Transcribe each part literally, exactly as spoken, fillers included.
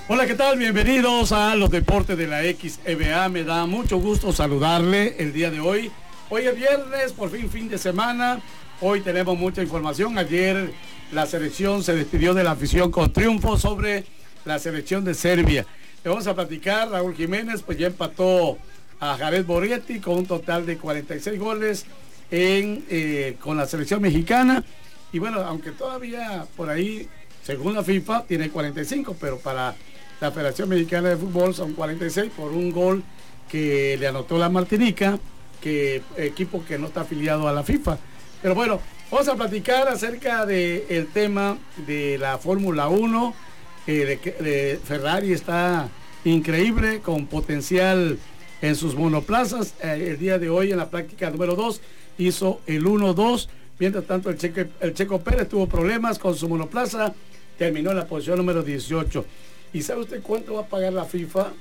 Hola, ¿qué tal? Bienvenidos a los deportes de la X E B A. Me da mucho gusto saludarle el día de hoy. Hoy es viernes, por fin fin de semana. Hoy tenemos mucha información. Ayer la selección se despidió de la afición con triunfo sobre la selección de Serbia. Le vamos a platicar. Raúl Jiménez pues ya empató a Jared Borghetti con un total de cuarenta y seis goles en, eh, con la selección mexicana. Y bueno, aunque todavía por ahí, según la FIFA, tiene cuarenta y cinco, pero para la Federación Mexicana de Fútbol son cuarenta y seis por un gol que le anotó la Martinica, que equipo que no está afiliado a la FIFA. Pero bueno, vamos a platicar acerca del tema de la Fórmula uno. Eh, de, de Ferrari está increíble, con potencial en sus monoplazas. Eh, el día de hoy en la práctica número dos hizo el uno dos. Mientras tanto el Checo, el Checo Pérez tuvo problemas con su monoplaza, terminó en la posición número dieciocho. ¿Y sabe usted cuánto va a pagar la FIFA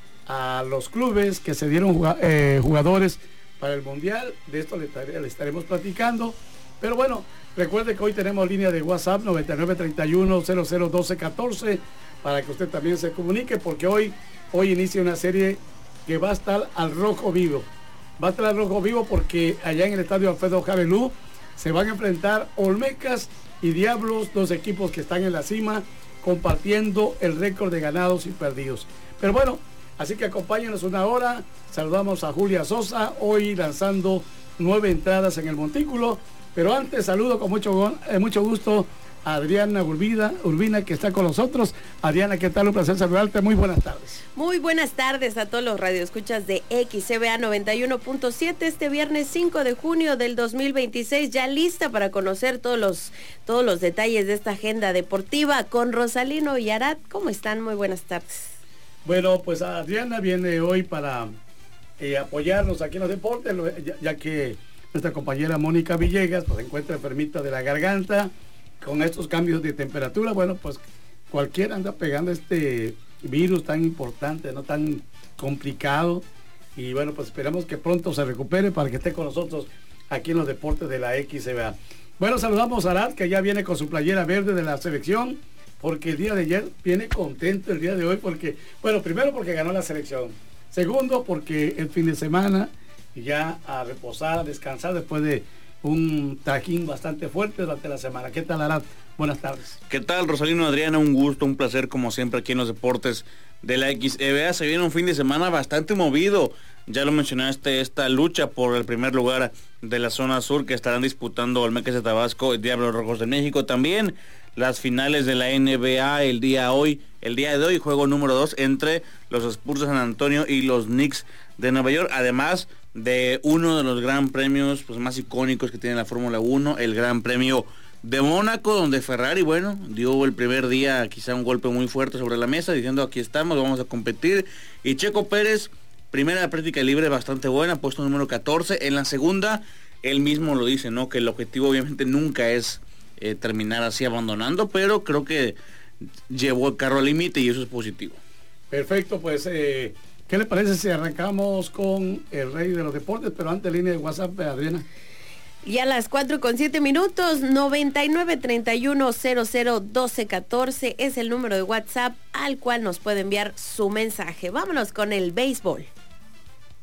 a los clubes que se dieron eh, jugadores para el Mundial? De esto le, le estaremos platicando. Pero bueno, recuerde que hoy tenemos línea de WhatsApp noventa y nueve treinta y uno cero cero doce catorce para que usted también se comunique, porque hoy, hoy inicia una serie que va a estar al rojo vivo. Va a estar al rojo vivo porque allá en el estadio Alfredo Javelú se van a enfrentar Olmecas y Diablos, dos equipos que están en la cima, compartiendo el récord de ganados y perdidos. Pero bueno, así que acompáñenos una hora. Saludamos a Julia Sosa, hoy lanzando nueve entradas en el montículo. Pero antes saludo con mucho, eh, mucho gusto a Adriana Urbina, Urbina, que está con nosotros. Adriana, ¿qué tal? Un placer saludarte. Muy buenas tardes. Muy buenas tardes a todos los radioescuchas de X E B A noventa y uno punto siete. Este viernes cinco de junio del dos mil veintiséis, ya lista para conocer todos los, todos los detalles de esta agenda deportiva con Rosalino y Arad. ¿Cómo están? Muy buenas tardes. Bueno, pues Adriana viene hoy para eh, apoyarnos aquí en los deportes, ya, ya que nuestra compañera Mónica Villegas pues se encuentra enfermita de la garganta. Con estos cambios de temperatura, bueno, pues cualquiera anda pegando este virus tan importante, no tan complicado. Y bueno, pues esperamos que pronto se recupere para que esté con nosotros aquí en los deportes de la X E B A. Bueno, saludamos a Arad, que ya viene con su playera verde de la selección, porque el día de ayer viene contento el día de hoy, porque, bueno, primero porque ganó la selección. Segundo, porque el fin de semana ya a reposar, a descansar después de un trajín bastante fuerte durante la semana. ¿Qué tal, Arad? Buenas tardes. ¿Qué tal, Rosalino, Adriana? Un gusto, un placer como siempre aquí en los deportes de la X E B A. Se viene un fin de semana bastante movido. Ya lo mencionaste, esta lucha por el primer lugar de la zona sur que estarán disputando Olmecas de Tabasco y Diablos Rojos de México. También las finales de la N B A el día hoy, el día de hoy, juego número dos entre los Spurs de San Antonio y los Knicks de Nueva York. Además de uno de los gran premios pues, más icónicos que tiene la Fórmula uno, el Gran Premio de Mónaco, donde Ferrari, bueno, dio el primer día quizá un golpe muy fuerte sobre la mesa, diciendo aquí estamos, vamos a competir. Y Checo Pérez, primera práctica libre bastante buena, puesto número catorce. En la segunda, él mismo lo dice, ¿no? Que el objetivo obviamente nunca es eh, terminar así abandonando, pero creo que llevó el carro al límite y eso es positivo. Perfecto, pues eh, ¿qué le parece si arrancamos con el rey de los deportes? Pero antes, línea de WhatsApp, Adriana. Y a las cuatro con siete minutos, noventa y nueve treinta y uno cero cero doce catorce es el número de WhatsApp al cual nos puede enviar su mensaje. Vámonos con el béisbol.